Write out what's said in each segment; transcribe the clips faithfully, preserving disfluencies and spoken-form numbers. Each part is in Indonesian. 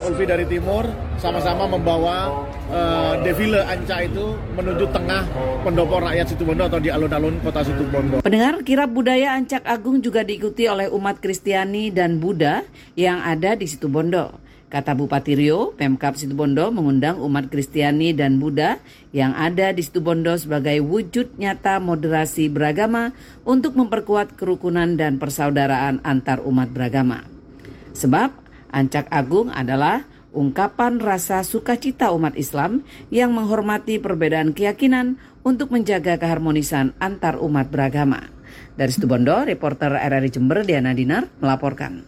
Ulfi dari timur, sama-sama membawa uh, defile Anca itu menuju tengah pendopo rakyat Situbondo atau di alun-alun kota Situbondo. Pendengar, kirab budaya Ancak Agung juga diikuti oleh umat Kristiani dan Buddha yang ada di Situbondo. Kata Bupati Rio, Pemkab Situbondo mengundang umat Kristiani dan Buddha yang ada di Situbondo sebagai wujud nyata moderasi beragama untuk memperkuat kerukunan dan persaudaraan antar umat beragama. Sebab Ancak Agung adalah ungkapan rasa sukacita umat Islam yang menghormati perbedaan keyakinan untuk menjaga keharmonisan antar umat beragama. Dari Situbondo, reporter R R I Jember Diana Dinar melaporkan.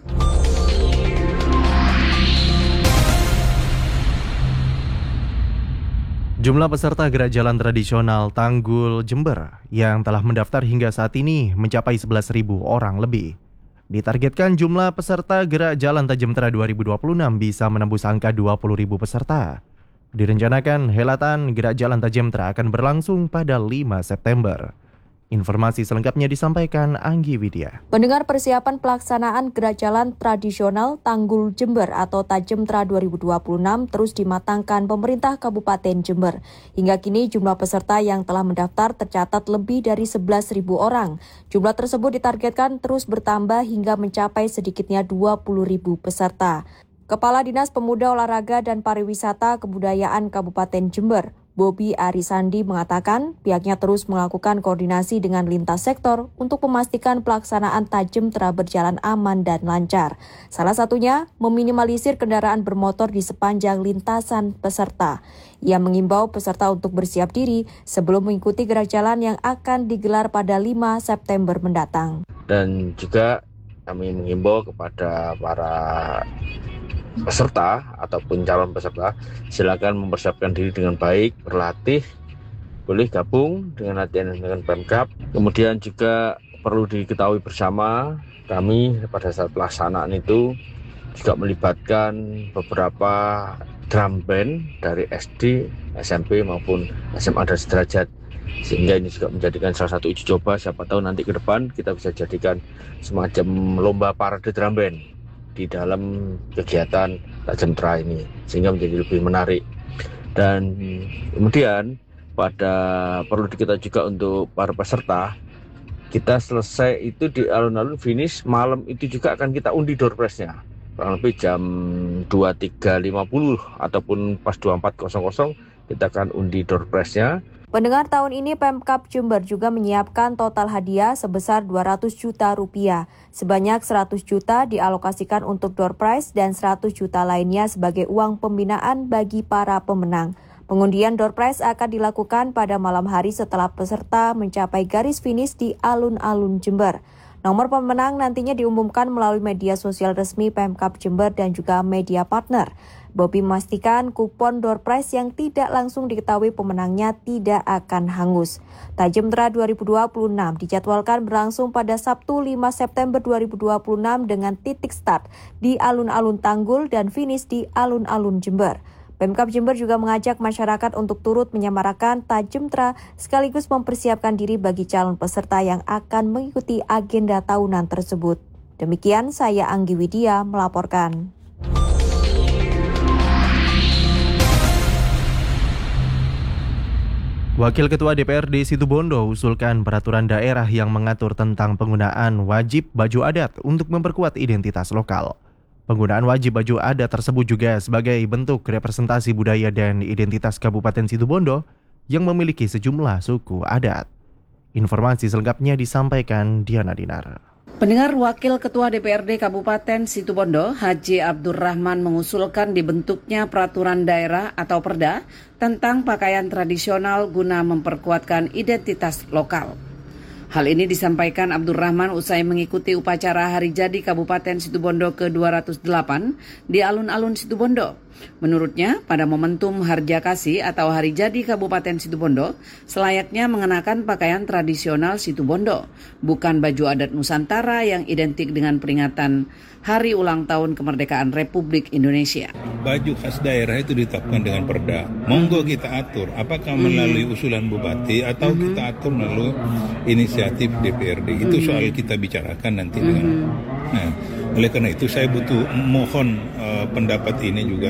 Jumlah peserta gerak jalan tradisional Tanggul Jember yang telah mendaftar hingga saat ini mencapai sebelas ribu orang lebih. Ditargetkan jumlah peserta gerak jalan Tajemtra dua ribu dua puluh enam bisa menembus angka dua puluh ribu peserta. Direncanakan helatan gerak jalan Tajemtra akan berlangsung pada lima September. Informasi selengkapnya disampaikan Anggi Widya. Pendengar, persiapan pelaksanaan gerak jalan tradisional Tanggul Jember atau Tajemtra dua ribu dua puluh enam terus dimatangkan pemerintah Kabupaten Jember. Hingga kini jumlah peserta yang telah mendaftar tercatat lebih dari sebelas ribu orang. Jumlah tersebut ditargetkan terus bertambah hingga mencapai sedikitnya dua puluh ribu peserta. Kepala Dinas Pemuda Olahraga dan Pariwisata Kebudayaan Kabupaten Jember, Bobi Arisandi, mengatakan pihaknya terus melakukan koordinasi dengan lintas sektor untuk memastikan pelaksanaan Tajemtra berjalan aman dan lancar. Salah satunya meminimalisir kendaraan bermotor di sepanjang lintasan peserta. Ia mengimbau peserta untuk bersiap diri sebelum mengikuti gerak jalan yang akan digelar pada lima September mendatang. Dan juga kami mengimbau kepada para peserta ataupun calon peserta, silakan mempersiapkan diri dengan baik, berlatih, boleh gabung dengan latihan dengan Pemkab. Kemudian juga perlu diketahui bersama, kami pada saat pelaksanaan itu juga melibatkan beberapa drum band dari S D, S M P maupun S M A dan sederajat. Sehingga ini juga menjadikan salah satu uji coba, siapa tahu nanti ke depan kita bisa jadikan semacam lomba parade drum band di dalam kegiatan Tajemtra ini, sehingga menjadi lebih menarik. Dan kemudian pada perlu diketahui juga untuk para peserta, kita selesai itu di alun-alun finish malam itu juga akan kita undi door prize-nya kurang lebih jam dua puluh tiga lima puluh ataupun pas dua puluh empat nol nol kita akan undi door prize-nya. Pendengar, tahun ini Pemkab Jember juga menyiapkan total hadiah sebesar dua ratus juta rupiah. Sebanyak seratus juta dialokasikan untuk door prize dan seratus juta lainnya sebagai uang pembinaan bagi para pemenang. Pengundian door prize akan dilakukan pada malam hari setelah peserta mencapai garis finish di alun-alun Jember. Nomor pemenang nantinya diumumkan melalui media sosial resmi Pemkab Jember dan juga media partner. Bobi memastikan kupon door prize yang tidak langsung diketahui pemenangnya tidak akan hangus. Tajemtra dua ribu dua puluh enam dijadwalkan berlangsung pada Sabtu lima September dua ribu dua puluh enam dengan titik start di alun-alun Tanggul dan finish di alun-alun Jember. Pemkab Jember juga mengajak masyarakat untuk turut menyemarakan Tajemtra sekaligus mempersiapkan diri bagi calon peserta yang akan mengikuti agenda tahunan tersebut. Demikian saya Anggi Widya melaporkan. Wakil Ketua D P R D Situbondo usulkan peraturan daerah yang mengatur tentang penggunaan wajib baju adat untuk memperkuat identitas lokal. Penggunaan wajib baju adat tersebut juga sebagai bentuk representasi budaya dan identitas Kabupaten Situbondo yang memiliki sejumlah suku adat. Informasi selengkapnya disampaikan Diana Dinar. Pendengar, Wakil Ketua D P R D Kabupaten Situbondo, Haji Abdurrahman, mengusulkan dibentuknya peraturan daerah atau perda tentang pakaian tradisional guna memperkuatkan identitas lokal. Hal ini disampaikan Abdurrahman usai mengikuti upacara Hari Jadi Kabupaten Situbondo ke dua ratus delapan di alun-alun Situbondo. Menurutnya, pada momentum Harjakasi atau Hari Jadi Kabupaten Situbondo, selayaknya mengenakan pakaian tradisional Situbondo, bukan baju adat Nusantara yang identik dengan peringatan Hari Ulang Tahun Kemerdekaan Republik Indonesia. Baju khas daerah itu ditetapkan dengan perda. Monggo kita atur, apakah melalui usulan bupati atau mm-hmm. kita atur melalui inisiatif D P R D. Itu mm-hmm. soal kita bicarakan nanti mm-hmm. dengan. Nah, oleh karena itu saya butuh mohon uh, pendapat ini juga